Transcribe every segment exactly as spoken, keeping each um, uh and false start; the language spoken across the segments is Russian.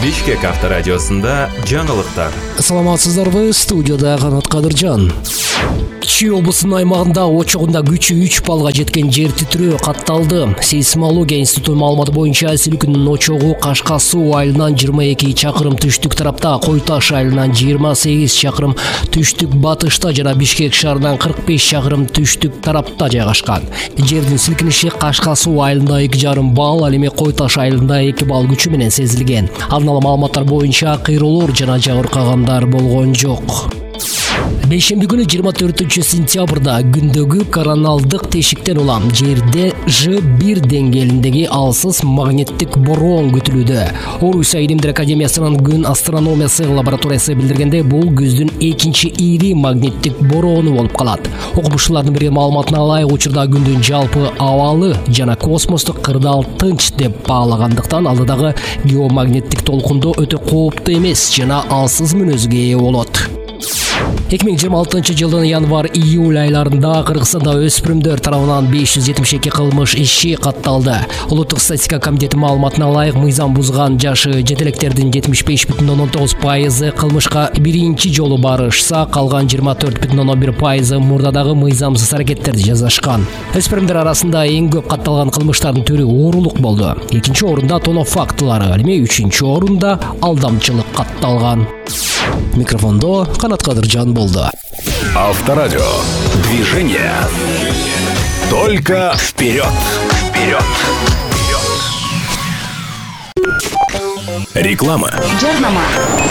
Бишкек авторадиосында жаңылыктар. Саламатсыздарбы, студияда Канат Кадыржан. Чүй облусунун аймагында очогунда күчү үч балга жеткен жер титирөө катталды. Сейсмология институтунун маалыматы боюнча силкүүнүн очогу Кашка суу айылынан жыйырма эки чакырым түштүк тарапта, Кой Таш айылынан жыйырма сегиз чакырым түштүк батышта жана Бишкек шаарынан кырк беш чакырым түштүк тарапта жайгашкан. Жердин силкиниши Кашка суу айылында эки жарым балл, ал эми Кой Таш айылында эки балл күчү менен сезилген. Алдын ала маалыматтар боюнча кыйроолор жана жабыркагандар болгон жок. Бейшемби күнү жыйырма төртүнчү сентябрда күндөгү короналдык тешиктен улам жерде Ж бир деңгээлиндеги алсыз магниттик бороон күтүлүүдө. Орусия Илимдер академиясынын күн астрономиясы лабораториясы билдиргенде, бул күздүн экинчи ири магниттик бороону болуп калат. Окумуштуулардын берген маалыматына ылайык, учурда күндүн жалпы абалы жана космостук кырдаал тынч деп баалагандыктан алдыдагы геомагниттик толкундоо өтө кооптуу эмес жана алсыз мүнөзгө ээ болот. эки миң жыйырма алтынчы жылдын январь-июль айларында Кыргызстанда өспүрүмдөр тарабынан беш жүз жетимиш эки кылмыш иши катталды. Улуттук статистика комитети маалыматына ылайык, мыйзам бузган жашы жетелектердин жетимиш беш бүтүн ондон тогуз пайызы кылмышка биринчи жолу барышса, калган жыйырма төрт бүтүн ондон бир пайызы мурдадагы мыйзамсыз аракеттерди жасашкан. Өспүрүмдөр арасында эң көп катталган кылмыштардын түрү оорулук болду. Экинчи орунда тоноо фактылары, ал эми үчүнчү орунда алдамчылык катталган. Микрофондо Канат Кадыржан болду. Авторадио. Движение. Только вперед. Вперед. Вперед. Реклама. Джернама.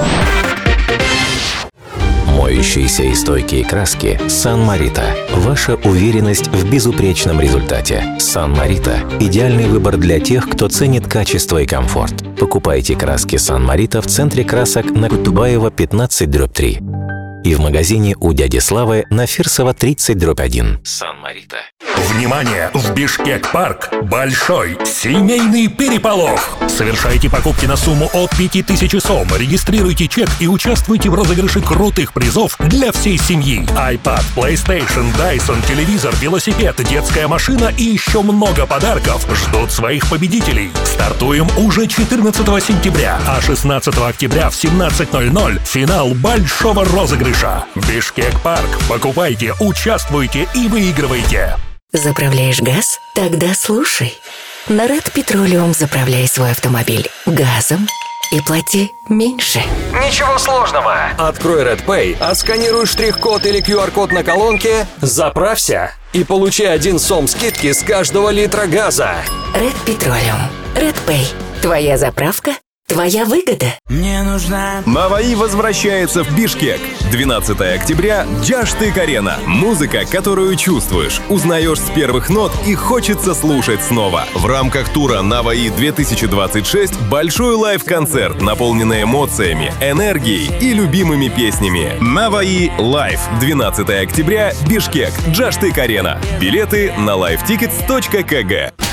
Моющиеся и стойкие краски Сан Марита. Ваша уверенность в безупречном результате. Сан Марита – идеальный выбор для тех, кто ценит качество и комфорт. Покупайте краски Сан Марита в центре красок на Кутубаева пятнадцать дробь три и в магазине у дяди Славы на Фирсова тридцать дробь один. Сан Марита. Внимание! В Бишкек-парк большой семейный переполох. Совершайте покупки на сумму от пяти тысяч сом, регистрируйте чек и участвуйте в розыгрыше крутых призов для всей семьи. iPad, PlayStation, Dyson, телевизор, велосипед, детская машина и еще много подарков ждут своих победителей. Стартуем уже четырнадцатого сентября, а шестнадцатого октября в семнадцать ноль ноль финал большого розыгрыша. Бишкек-парк. Покупайте, участвуйте и выигрывайте. Заправляешь газ? Тогда слушай. На Red Petroleum заправляй свой автомобиль газом и плати меньше. Ничего сложного. Открой Red Pay, отсканируй штрих-код или ку ар-код на колонке, заправься и получи один сом скидки с каждого литра газа. Red Petroleum. Red Pay. Твоя заправка, твоя выгода. Мне нужна... Наваи возвращается в Бишкек. двенадцатого октября Джаштык-арена. Музыка, которую чувствуешь, узнаешь с первых нот и хочется слушать снова. В рамках тура Наваи две тысячи двадцать шесть большой лайв-концерт, наполненный эмоциями, энергией и любимыми песнями. Наваи Лайв. двенадцатого октября, Бишкек. Джаштык-арена. Билеты на лайв тикетс точка ка гэ.